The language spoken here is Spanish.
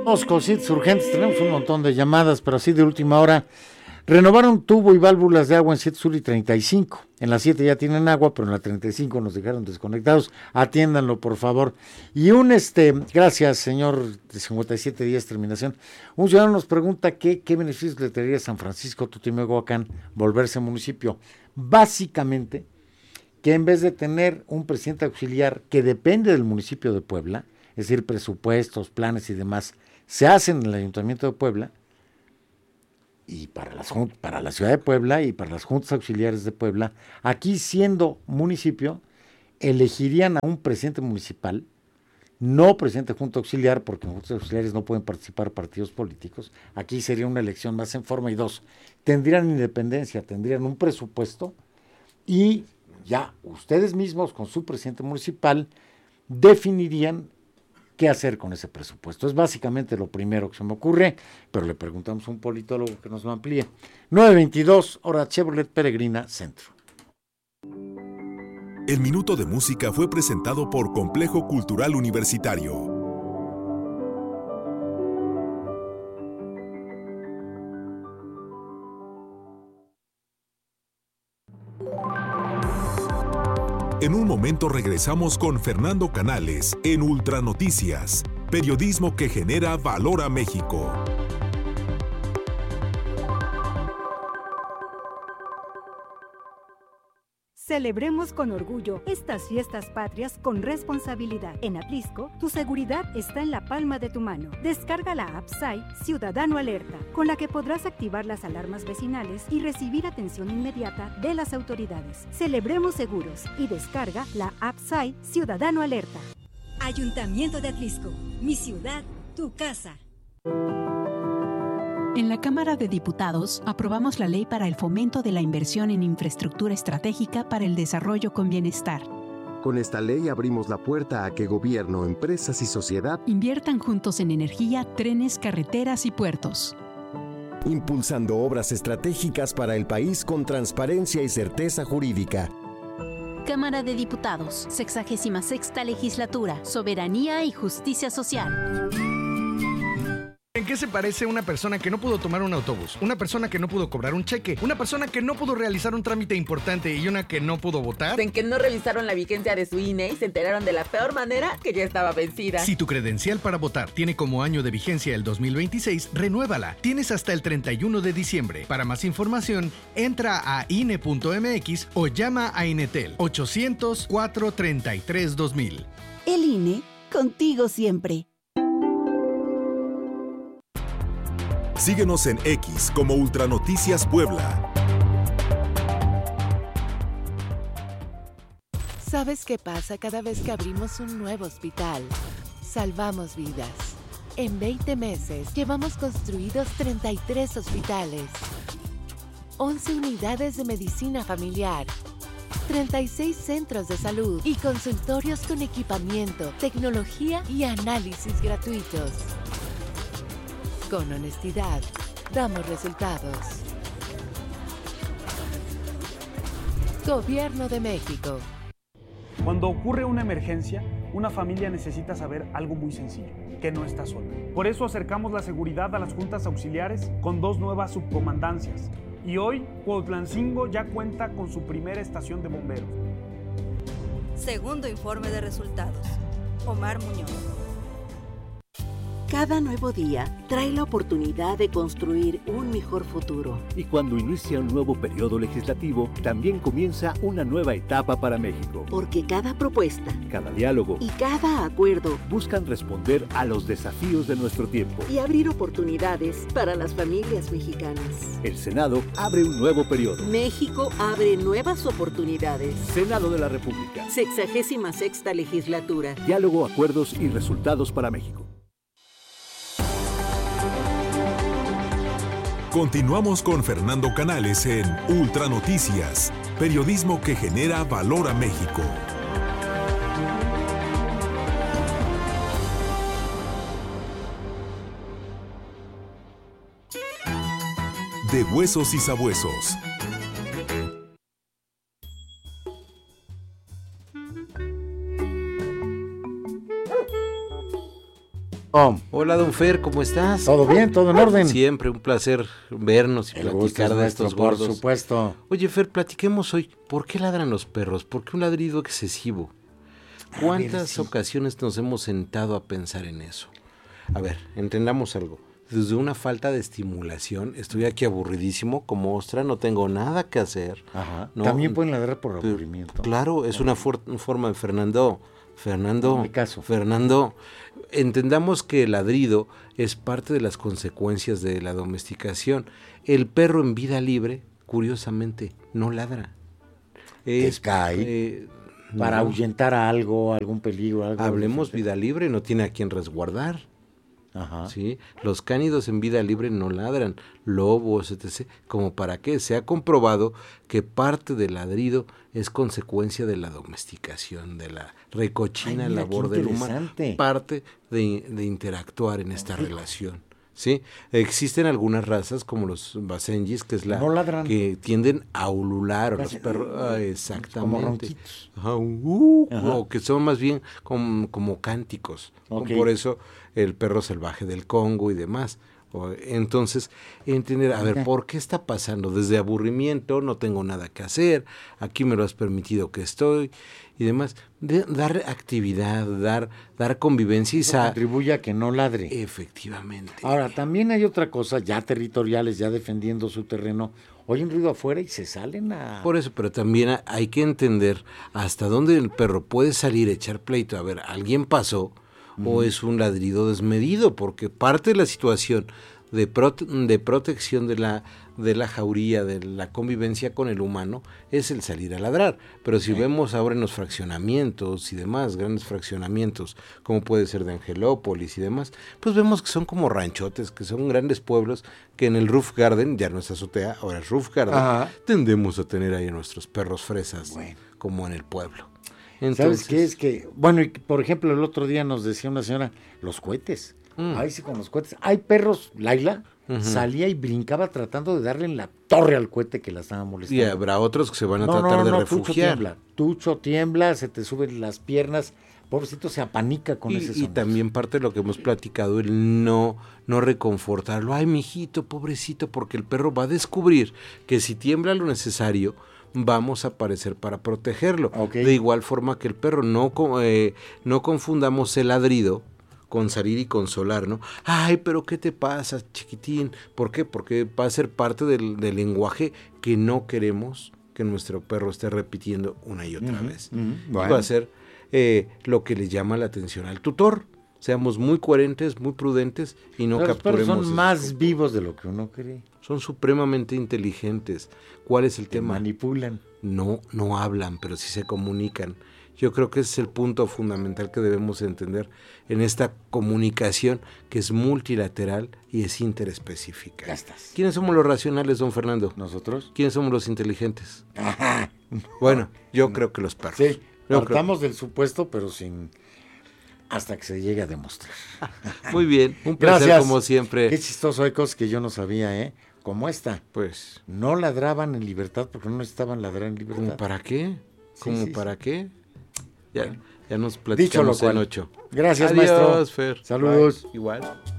Cositas urgentes, tenemos un montón de llamadas, pero así de última hora. Renovaron tubo y válvulas de agua en 7 Sur y 35. En la 7 ya tienen agua, pero en la 35 nos dejaron desconectados. Atiéndanlo, por favor. Y gracias, señor de 5710 terminación. Un ciudadano nos pregunta qué beneficios le traería a San Francisco Tutimehuacán volverse municipio. Básicamente, que en vez de tener un presidente auxiliar que depende del municipio de Puebla, es decir, presupuestos, planes y demás, se hacen en el Ayuntamiento de Puebla, y para la ciudad de Puebla y para las juntas auxiliares de Puebla, aquí siendo municipio, elegirían a un presidente municipal, no presidente de junta auxiliar, porque en juntas auxiliares no pueden participar partidos políticos. Aquí sería una elección más en forma, y dos, tendrían independencia, tendrían un presupuesto, y ya ustedes mismos con su presidente municipal definirían qué hacer con ese presupuesto. Es básicamente lo primero que se me ocurre, pero le preguntamos a un politólogo que nos lo amplíe. 9:22, hora Chevrolet Peregrina Centro. El Minuto de Música fue presentado por Complejo Cultural Universitario. En un momento regresamos con Fernando Canales en Ultranoticias, periodismo que genera valor a México. Celebremos con orgullo estas fiestas patrias con responsabilidad. En Atlisco, tu seguridad está en la palma de tu mano. Descarga la app SAI Ciudadano Alerta, con la que podrás activar las alarmas vecinales y recibir atención inmediata de las autoridades. Celebremos seguros y descarga la app SAI Ciudadano Alerta. Ayuntamiento de Atlisco, mi ciudad, tu casa. En la Cámara de Diputados aprobamos la Ley para el Fomento de la Inversión en Infraestructura Estratégica para el Desarrollo con Bienestar. Con esta ley abrimos la puerta a que gobierno, empresas y sociedad inviertan juntos en energía, trenes, carreteras y puertos. Impulsando obras estratégicas para el país con transparencia y certeza jurídica. Cámara de Diputados, 66ª Legislatura, Soberanía y Justicia Social. ¿En qué se parece una persona que no pudo tomar un autobús, una persona que no pudo cobrar un cheque, una persona que no pudo realizar un trámite importante y una que no pudo votar? En que no revisaron la vigencia de su INE y se enteraron de la peor manera que ya estaba vencida. Si tu credencial para votar tiene como año de vigencia el 2026, renuévala. Tienes hasta el 31 de diciembre. Para más información, entra a INE.mx o llama a Inetel 800-433-2000. El INE, contigo siempre. Síguenos en X como Ultranoticias Puebla. ¿Sabes qué pasa cada vez que abrimos un nuevo hospital? Salvamos vidas. En 20 meses llevamos construidos 33 hospitales, 11 unidades de medicina familiar, 36 centros de salud y consultorios con equipamiento, tecnología y análisis gratuitos. Con honestidad, damos resultados. Gobierno de México. Cuando ocurre una emergencia, una familia necesita saber algo muy sencillo, que no está sola. Por eso acercamos la seguridad a las juntas auxiliares con 2 nuevas subcomandancias. Y hoy, Cuautlancingo ya cuenta con su primera estación de bomberos. Segundo informe de resultados. Omar Muñoz. Cada nuevo día trae la oportunidad de construir un mejor futuro. Y cuando inicia un nuevo periodo legislativo, también comienza una nueva etapa para México. Porque cada propuesta, cada diálogo y cada acuerdo buscan responder a los desafíos de nuestro tiempo y abrir oportunidades para las familias mexicanas. El Senado abre un nuevo periodo. México abre nuevas oportunidades. Senado de la República. 66ª Legislatura. Diálogo, acuerdos y resultados para México. Continuamos con Fernando Canales en Ultranoticias, periodismo que genera valor a México. De huesos y sabuesos. Hola, don Fer, ¿cómo estás? Todo bien, todo en orden. Siempre un placer vernos y platicar de estos gordos. Por supuesto. Oye, Fer, platiquemos hoy. ¿Por qué ladran los perros? ¿Por qué un ladrido excesivo? ¿Cuántas ocasiones nos hemos sentado a pensar en eso? A ver, entendamos algo. Desde una falta de estimulación, estoy aquí aburridísimo como ostra, no tengo nada que hacer. Ajá. ¿No? También pueden ladrar por aburrimiento. Claro, es una forma de Fernando, en mi caso. Fernando, entendamos que el ladrido es parte de las consecuencias de la domesticación. El perro en vida libre, curiosamente, no ladra. Cae para ahuyentar a algo, algún peligro. Hablemos vida libre, no tiene a quien resguardar. Ajá. ¿Sí? Los cánidos en vida libre no ladran, lobos, etc. ¿Como para qué? Se ha comprobado que parte del ladrido es consecuencia de la domesticación, de la recochina labor del humano, parte de interactuar en esta relación. ¿Sí? Existen algunas razas como los basenjis, que es que tienden a ulular, o los perros, exactamente. Como ronquitos. O que son más bien como cánticos. Okay. Por eso el perro salvaje del Congo y demás. Entonces, entender, a ver, ¿por qué está pasando? Desde aburrimiento, no tengo nada que hacer, aquí me lo has permitido que estoy, y demás. Dar actividad, dar convivencia y contribuye a que no ladre. Efectivamente. Ahora, también hay otra cosa, ya territoriales, ya defendiendo su terreno, oyen ruido afuera y se salen a... Por eso, pero también hay que entender hasta dónde el perro puede salir a echar pleito. A ver, alguien pasó, o es un ladrido desmedido, porque parte de la situación de protección de la jauría, de la convivencia con el humano, es el salir a ladrar. Pero si vemos ahora en los fraccionamientos y demás, grandes fraccionamientos, como puede ser de Angelópolis y demás, pues vemos que son como ranchotes, que son grandes pueblos, que en el roof garden, ya no es azotea, ahora es roof garden, tendemos a tener ahí a nuestros perros fresas, como en el pueblo. Entonces, ¿sabes qué? Es que, bueno, y por ejemplo, el otro día nos decía una señora, los cohetes. Ahí sí, con los cohetes. Hay perros, Laila, salía y brincaba tratando de darle en la torre al cohete que la estaba molestando. Y habrá otros que se van a tratar de refugiar. Tucho tiembla, se te suben las piernas, pobrecito se apanica con ese sonido. Y también parte de lo que hemos platicado, el no reconfortarlo. Ay, mijito, pobrecito, porque el perro va a descubrir que si tiembla lo necesario, vamos a aparecer para protegerlo. De igual forma que el perro, no confundamos el ladrido con salir y consolar, ¿no? Ay, pero ¿qué te pasa, chiquitín? ¿Por qué? Porque va a ser parte del lenguaje que no queremos que nuestro perro esté repitiendo una y otra vez. Bueno. Va a ser lo que le llama la atención al tutor. Seamos muy coherentes, muy prudentes y no capturemos. Los perros son más vivos de lo que uno cree. Son supremamente inteligentes. ¿Cuál es el tema? Manipulan. No hablan, pero sí se comunican. Yo creo que ese es el punto fundamental que debemos entender en esta comunicación que es multilateral y es interespecífica. Ya estás. ¿Quiénes somos los racionales, don Fernando? ¿Nosotros? ¿Quiénes somos los inteligentes? Ajá. Bueno, yo creo que los perros. Sí, partamos del supuesto, pero sin... hasta que se llegue a demostrar. Muy bien, un placer como siempre. Qué chistoso, hay cosas que yo no sabía, ¿eh? Como esta. Pues. No ladraban en libertad porque no necesitaban ladrar en libertad. ¿Cómo para qué? ¿Qué? Ya nos platicamos en 8. Gracias, Adiós, maestro. Fer. Saludos. Bye. Igual.